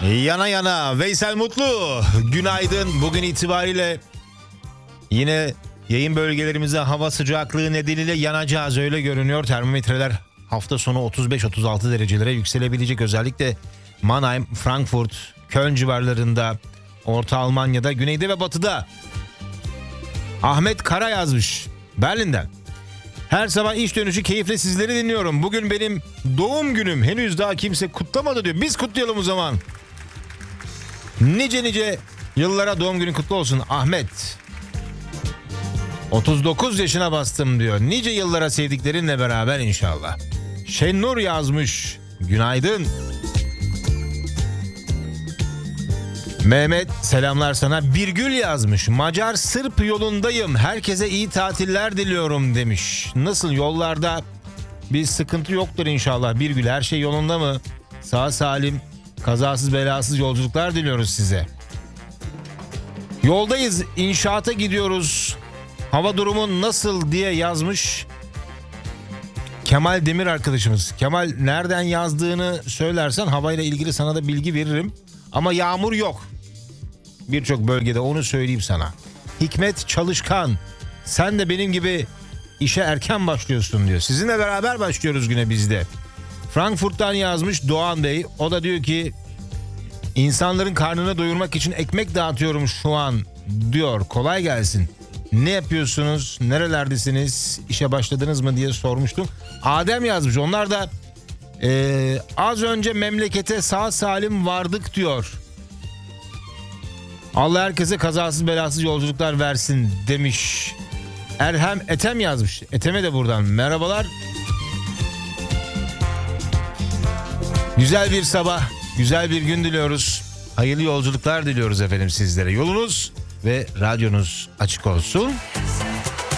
Yana yana Veysel Mutlu. Günaydın. Bugün itibariyle yine yayın bölgelerimize hava sıcaklığı nedeniyle yanacağız, öyle görünüyor. Termometreler hafta sonu 35-36 derecelere yükselebilecek. Özellikle Mannheim, Frankfurt, Köln civarlarında, Orta Almanya'da, güneyde ve batıda. Ahmet Kara yazmış Berlin'den. Her sabah iş dönüşü keyifle sizleri dinliyorum. Bugün benim doğum günüm. Henüz daha kimse kutlamadı diyor. Biz kutlayalım o zaman. Nice yıllara doğum günün kutlu olsun Ahmet. 39 yaşına bastım diyor. Nice yıllara sevdiklerinle beraber inşallah. Şenur yazmış. Günaydın. Mehmet selamlar sana. Birgül yazmış. Macar Sırp yolundayım. Herkese iyi tatiller diliyorum demiş. Nasıl, yollarda bir sıkıntı yoktur inşallah. Birgül, her şey yolunda mı? Sağ salim, kazasız belasız yolculuklar diliyoruz size. Yoldayız, inşaata gidiyoruz. Hava durumu nasıl diye yazmış Kemal Demir arkadaşımız. Kemal, nereden yazdığını söylersen havayla ilgili sana da bilgi veririm. Ama yağmur yok birçok bölgede, onu söyleyeyim sana. Hikmet Çalışkan, sen de benim gibi işe erken başlıyorsun diyor. Sizinle beraber başlıyoruz güne biz de. Frankfurt'tan yazmış Doğan Bey. O da diyor ki insanların karnını doyurmak için ekmek dağıtıyorum şu an diyor. Kolay gelsin. Ne yapıyorsunuz? Nerelerdesiniz? İşe başladınız mı diye sormuştum. Adem yazmış. Onlar da az önce memlekete sağ salim vardık diyor. Allah herkese kazasız belasız yolculuklar versin demiş. Erhem Etem yazmış. Etem'e de buradan merhabalar. Güzel bir sabah, güzel bir gün diliyoruz. Hayırlı yolculuklar diliyoruz efendim sizlere. Yolunuz ve radyonuz açık olsun.